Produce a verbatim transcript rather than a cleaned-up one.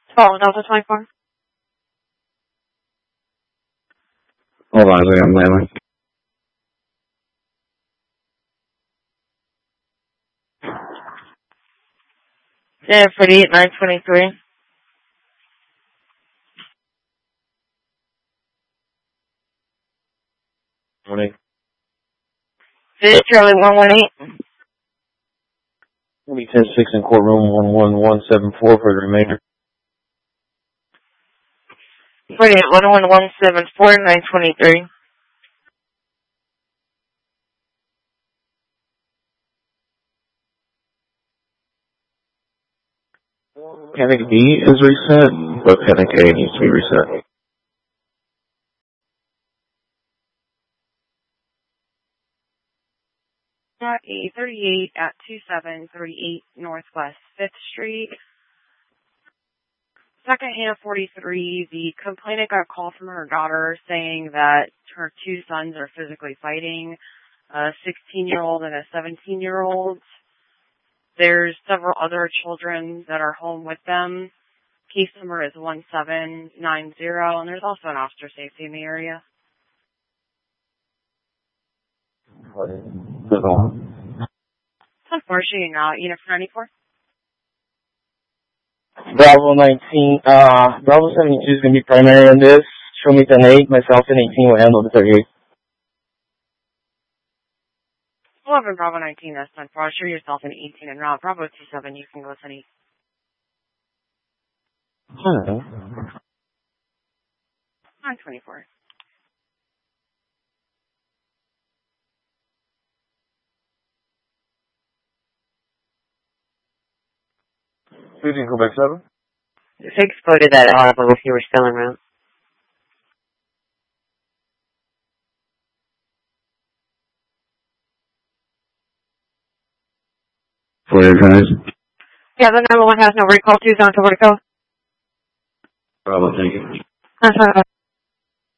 twelve Delta twenty-four. Hold on a second, I'm landing. Yeah, forty-eight nine twenty-three. Morning. This is Charlie one one eight. We'll be ten six in courtroom one one one seven four for the remainder. forty-eight one one one seven four nine twenty-three. Panic B is reset, but Panic A needs to be reset. A thirty-eight at two seven three eight Northwest fifth Street. Second hand forty-three, the complainant got a call from her daughter saying that her two sons are physically fighting, a sixteen-year-old and a seventeen-year-old. There's several other children that are home with them. Case number is one seven nine zero, and there's also an officer safety in the area. Unfortunately, not. Unit for ninety-four. Bravo nineteen, uh, Bravo seventy-two is going to be primary on this. Show me ten eight. Myself and eighteen will handle the thirty-eight. eleven Bravo nineteen, that's ten four. Show yourself in eighteen and route. Bravo two seven, you can go ten eight. Hmm. nine twenty-four. fifteen Quebec seven. If they exploded that audible if you were still en route. For your guys. Yeah, the number one has no recall. Two zone to vertical. Bravo, thank you. That's right.